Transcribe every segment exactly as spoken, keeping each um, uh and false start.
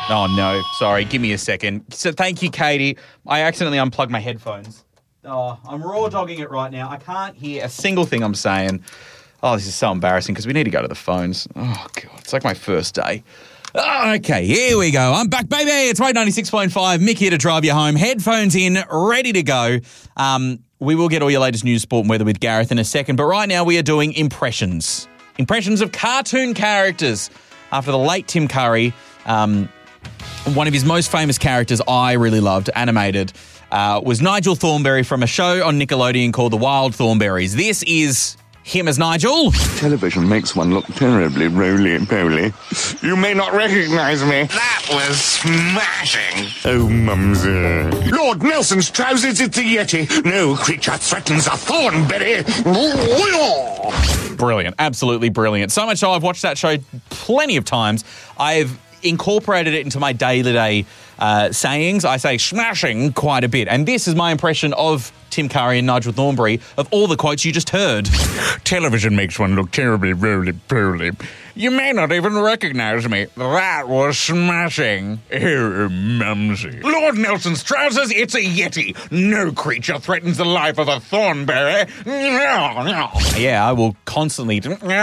Oh, no. Sorry. Give me a second. So thank you, Katie. I accidentally unplugged my headphones. Oh, I'm raw dogging it right now. I can't hear a single thing I'm saying. Oh, this is so embarrassing because we need to go to the phones. Oh, God. It's like my first day. Oh, okay, here we go. I'm back, baby. It's Wave ninety-six point five. Mick here to drive you home. Headphones in, ready to go. Um, we will get all your latest news, sport and weather with Gareth in a second. But right now we are doing impressions. Impressions of cartoon characters. After the late Tim Curry, um, one of his most famous characters I really loved, animated, uh, was Nigel Thornberry from a show on Nickelodeon called The Wild Thornberries. This is him as Nigel. Television makes one look terribly roly-poly. You may not recognise me. That was smashing. Oh, Mumsy. Lord Nelson's trousers, it's a Yeti. No creature threatens a Thornberry. Brilliant. Absolutely brilliant. So much so I've watched that show plenty of times. I've incorporated it into my day-to-day uh, sayings. I say smashing quite a bit. And this is my impression of Tim Curry and Nigel Thornberry of all the quotes you just heard. Television makes one look terribly roly-poly. You may not even recognise me. That was smashing. Oh, Mumsy. Lord Nelson's trousers, it's a Yeti. No creature threatens the life of a Thornberry. Yeah, I will constantly...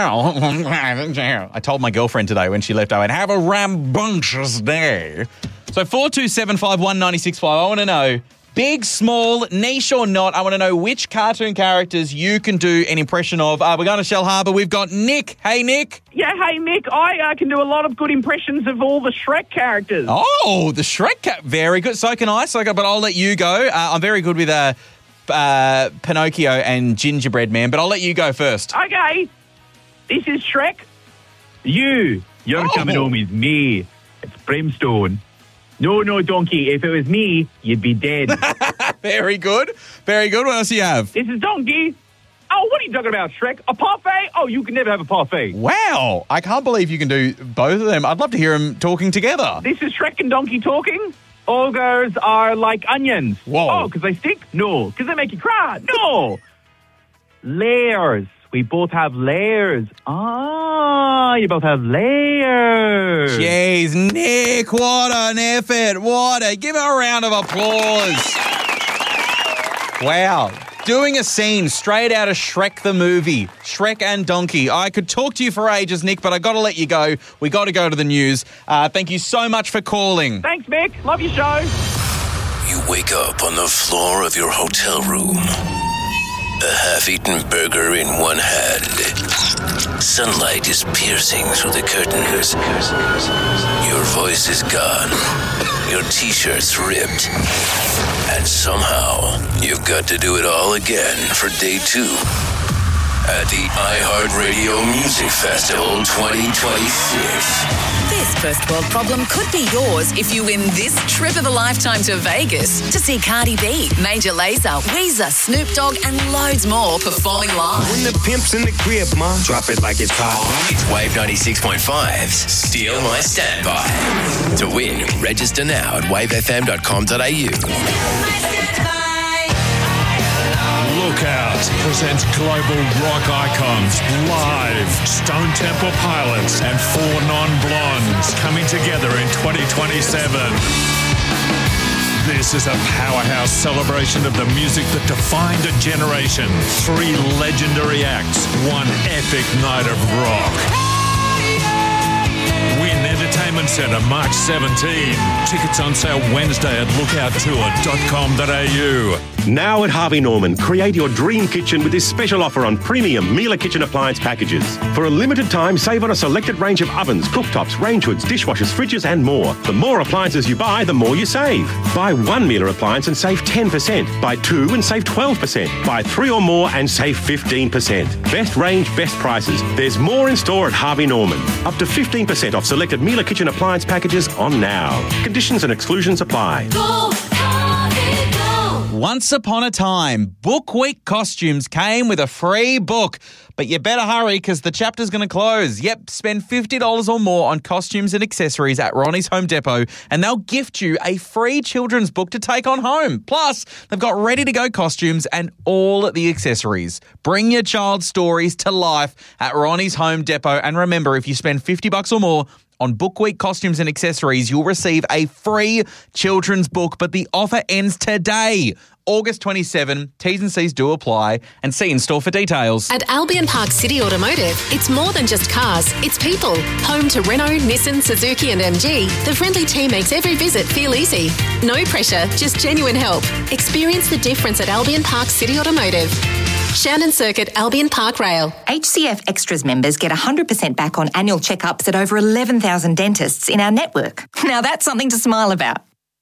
I told my girlfriend today when she left, I went, have a rambunctious day. So four two seven five one nine six five, I want to know... Big, small, niche or not, I want to know which cartoon characters you can do an impression of. Uh, we're going to Shell Harbour. We've got Nick. Hey, Nick. Yeah, hey, Mick. I uh, can do a lot of good impressions of all the Shrek characters. Oh, the Shrek cat. Very good. So can I, so can, but I'll let you go. Uh, I'm very good with uh, uh, Pinocchio and Gingerbread Man, but I'll let you go first. Okay. This is Shrek. You. You're Oh. coming home with me. It's Brimstone. No, no, Donkey. If it was me, you'd be dead. Very good. Very good. What else do you have? This is Donkey. Oh, what are you talking about, Shrek? A parfait? Oh, you can never have a parfait. Wow. I can't believe you can do both of them. I'd love to hear them talking together. This is Shrek and Donkey talking. Ogres are like onions. Whoa. Oh, because they stink? No. Because they make you cry? No. Layers. We both have layers. Ah, you both have layers. Jeez, Nick, what an effort. What a... Give him a round of applause. Wow. Doing a scene straight out of Shrek the movie. Shrek and Donkey. I could talk to you for ages, Nick, but I got to let you go. We got to go to the news. Uh, thank you so much for calling. Thanks, Mick. Love your show. You wake up on the floor of your hotel room. A half-eaten burger in one hand. Sunlight is piercing through the curtains. Your voice is gone. Your t-shirt's ripped. And somehow, you've got to do it all again for day two at the iHeartRadio Music Festival twenty twenty-six. This first world problem could be yours if you win this trip of a lifetime to Vegas to see Cardi B, Major Lazer, Weezer, Snoop Dogg, and loads more performing live. When the pimp's in the crib, ma, drop it like it's hot. It's Wave ninety-six point five's Steal My Standby. To win, register now at wave f m dot com dot a u. Lookout presents global rock icons live. Stone Temple Pilots and Four Non-Blondes coming together in twenty twenty-seven. This is a powerhouse celebration of the music that defined a generation. Three legendary acts, one epic night of rock. Win Entertainment Centre March seventeenth. Tickets on sale Wednesday at lookout tour dot com dot a u. Now at Harvey Norman, create your dream kitchen with this special offer on premium Miele kitchen appliance packages. For a limited time, save on a selected range of ovens, cooktops, range hoods, dishwashers, fridges and more. The more appliances you buy, the more you save. Buy one Miele appliance and save ten percent. Buy two and save twelve percent. Buy three or more and save fifteen percent. Best range, best prices. There's more in store at Harvey Norman. Up to fifteen percent off selected Miele kitchen appliance packages on now. Conditions and exclusions apply. Go, Harvey, go. Once upon a time, Book Week costumes came with a free book. But you better hurry because the chapter's going to close. Yep, spend fifty dollars or more on costumes and accessories at Ronnie's Home Depot and they'll gift you a free children's book to take on home. Plus, they've got ready-to-go costumes and all the accessories. Bring your child's stories to life at Ronnie's Home Depot. And remember, if you spend fifty bucks or more, on Book Week costumes and accessories, you'll receive a free children's book, but the offer ends today. August twenty-seventh, T's and C's do apply, and see in store for details. At Albion Park City Automotive, it's more than just cars, it's people. Home to Renault, Nissan, Suzuki and M G, the friendly team makes every visit feel easy. No pressure, just genuine help. Experience the difference at Albion Park City Automotive. Shannon Circuit, Albion Park Rail. H C F Extras members get one hundred percent back on annual checkups at over eleven thousand dentists in our network. Now that's something to smile about.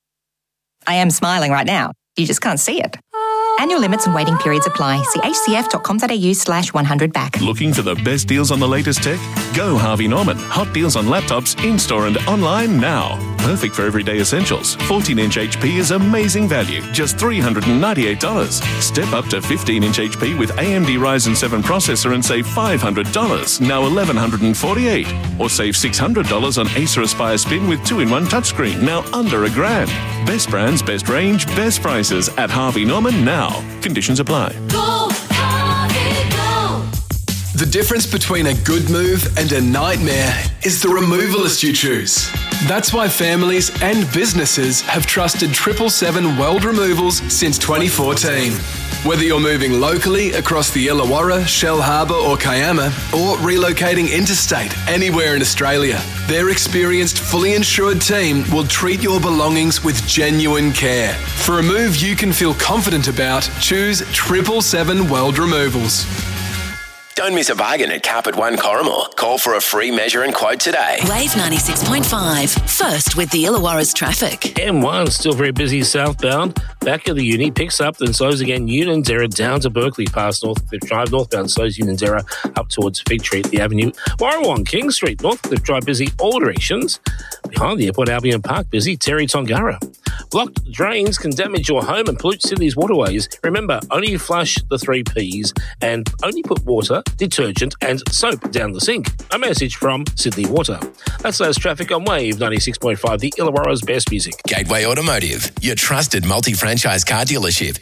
I am smiling right now. You just can't see it. Annual limits and waiting periods apply. See hcf.com.au slash 100 back. Looking for the best deals on the latest tech? Go Harvey Norman. Hot deals on laptops in-store and online now. Perfect for everyday essentials. fourteen inch H P is amazing value. Just three hundred ninety-eight dollars. Step up to fifteen inch H P with A M D Ryzen seven processor and save five hundred dollars. Now one thousand one hundred forty-eight dollars. Or save six hundred dollars on Acer Aspire Spin with two in one touchscreen. Now under a grand. Best brands, best range, best prices at Harvey Norman now. Conditions apply. Go, Harvey, go! The difference between a good move and a nightmare is the removalist you choose. That's why families and businesses have trusted triple seven Weld Removals since twenty fourteen. Whether you're moving locally across the Illawarra, Shell Harbour or Kiama, or relocating interstate anywhere in Australia, their experienced, fully insured team will treat your belongings with genuine care. For a move you can feel confident about, choose triple seven Weld Removals. Don't miss a bargain at Carpet One Corrimal. Call for a free measure and quote today. Wave ninety-six point five. First with the Illawarra's traffic. M one still very busy southbound. Back of the uni picks up, then slows again. Unanderra down to Berkeley past Northcliffe Drive. Northbound slows Unanderra up towards Fig Tree at the Avenue. Warrawong King Street, Northcliffe Drive busy all directions. Behind the airport, Albion Park busy. Terry Tongara. Blocked drains can damage your home and pollute cities' waterways. Remember, only flush the three P's and only put water, detergent and soap down the sink. A message from Sydney Water. That's those traffic on Wave ninety-six point five, the Illawarra's best music. Gateway Automotive, your trusted multi-franchise car dealership.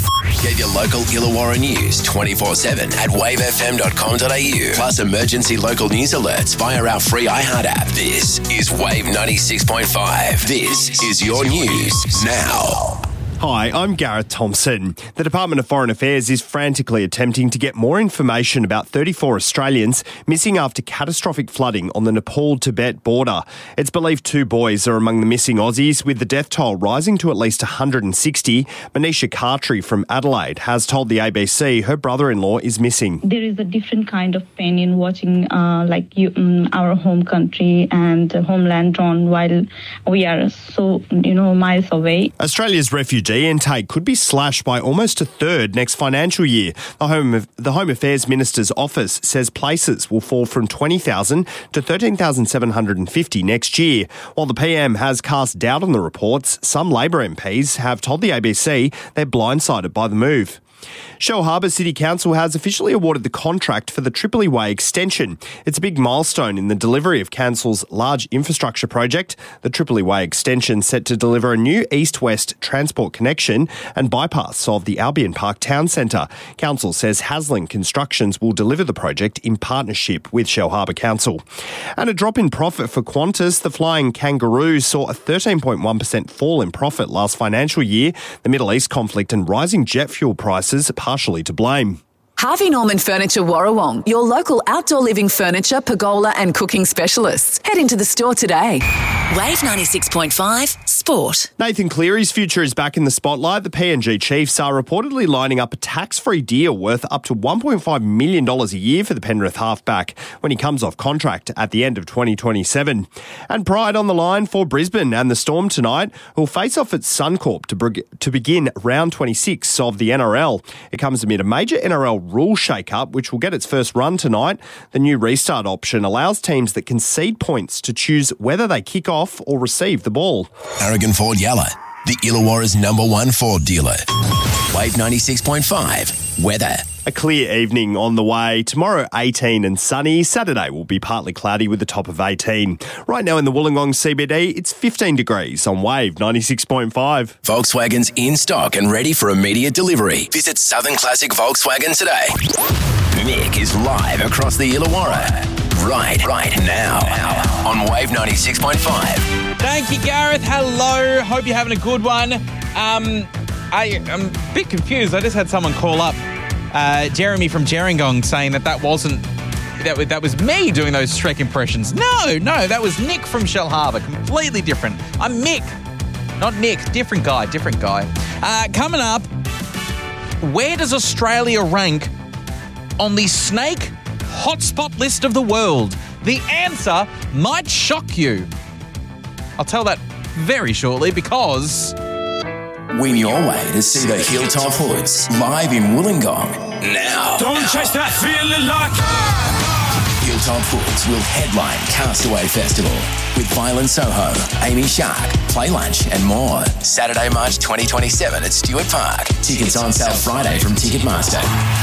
Get your local Illawarra news twenty-four seven at wave f m dot com dot a u. Plus emergency local news alerts via our free iHeart app. This is Wave ninety-six point five. This is your news now. Hi, I'm Gareth Thompson. The Department of Foreign Affairs is frantically attempting to get more information about thirty-four Australians missing after catastrophic flooding on the Nepal-Tibet border. It's believed two boys are among the missing Aussies, with the death toll rising to at least one hundred sixty. Manisha Khatri from Adelaide has told the A B C her brother-in-law is missing. There is a different kind of pain in watching uh, like you, um, our home country and uh, homeland drawn while we are so, you know, miles away. Australia's refugee intake could be slashed by almost a third next financial year. The Home, the Home Affairs Minister's office says places will fall from twenty thousand to thirteen thousand seven hundred fifty next year. While the P M has cast doubt on the reports, some Labor M Ps have told the A B C they're blindsided by the move. Shell Harbour City Council has officially awarded the contract for the Tripoli Way extension. It's a big milestone in the delivery of Council's large infrastructure project. The Tripoli Way extension set to deliver a new east-west transport connection and bypass of the Albion Park Town Centre. Council says Hasling Constructions will deliver the project in partnership with Shell Harbour Council. And a drop in profit for Qantas. The Flying Kangaroo saw a thirteen point one percent fall in profit last financial year. The Middle East conflict and rising jet fuel prices partially to blame. Harvey Norman Furniture Warrawong, your local outdoor living furniture, pergola and cooking specialists. Head into the store today. Wave ninety-six point five Sport. Nathan Cleary's future is back in the spotlight. The P N G Chiefs are reportedly lining up a tax-free deal worth up to one point five million dollars a year for the Penrith halfback when he comes off contract at the end of twenty twenty-seven. And pride on the line for Brisbane and the Storm tonight, who'll face off at Suncorp to, beg- to begin round twenty-six of the N R L. It comes amid a major N R L rule shake-up, which will get its first run tonight. The new restart option allows teams that concede points to choose whether they kick off or receive the ball. Aragon Ford Yalla, the Illawarra's number one Ford dealer. Wave ninety-six point five. Weather. A clear evening on the way. Tomorrow, eighteen and sunny. Saturday will be partly cloudy with a top of eighteen. Right now in the Wollongong C B D, it's fifteen degrees on Wave ninety-six point five. Volkswagen's in stock and ready for immediate delivery. Visit Southern Classic Volkswagen today. Mick is live across the Illawarra. right, right now, now on Wave ninety-six point five. Thank you, Gareth. Hello. Hope you're having a good one. Um, I, I'm a bit confused. I just had someone call up, uh, Jeremy from Gerringong, saying that that wasn't, that, was- that was me doing those Shrek impressions. No, no, that was Nick from Shell Harbour. Completely different. I'm Mick, not Nick. Different guy, different guy. Uh, coming up, where does Australia rank on the snake hotspot list of the world? The answer might shock you. I'll tell that very shortly because... Win your way to see the Hilltop Hoods live in Wollongong now. Don't chase that feeling like. Hilltop Hoods will headline Castaway Festival with Violent Soho, Amy Shark, Play Lunch and more. Saturday, March twenty twenty-seven at Stuart Park. Tickets on sale Friday from Ticketmaster.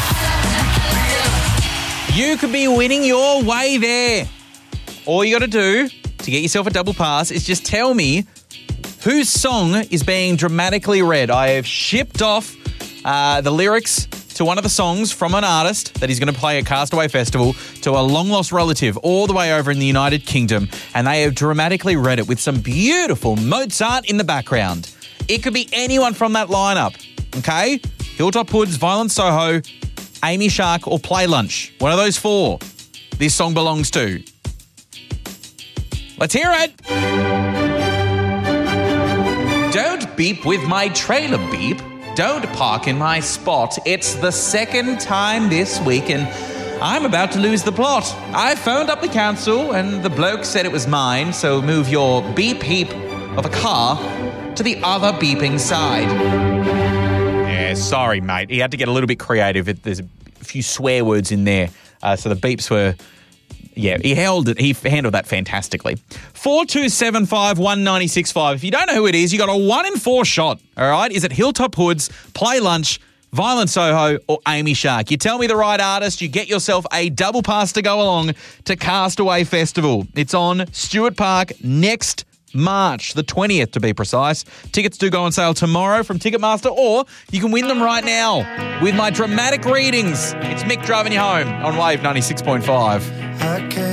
You could be winning your way there. All you got to do to get yourself a double pass is just tell me whose song is being dramatically read. I have shipped off uh, the lyrics to one of the songs from an artist that he's going to play at Castaway Festival to a long-lost relative all the way over in the United Kingdom, and they have dramatically read it with some beautiful Mozart in the background. It could be anyone from that lineup, okay? Hilltop Hoods, Violent Soho, Amy Shark, or Play Lunch. One of those four this song belongs to. Let's hear it. Don't beep with my trailer beep. Don't park in my spot. It's the second time this week and I'm about to lose the plot. I phoned up the council and the bloke said it was mine, so move your beep heap of a car to the other beeping side. Yeah, sorry, mate. He had to get a little bit creative. There's a few swear words in there, uh, so the beeps were... Yeah, he held it. He handled that fantastically. four two seven five, one nine six five. If you don't know who it is, you got a one in four shot, all right? Is it Hilltop Hoods, Play Lunch, Violent Soho, or Amy Shark? You tell me the right artist, you get yourself a double pass to go along to Castaway Festival. It's on Stuart Park next March, the twentieth to be precise. Tickets do go on sale tomorrow from Ticketmaster, or you can win them right now with my dramatic readings. It's Mick driving you home on Wave ninety-six point five. I can't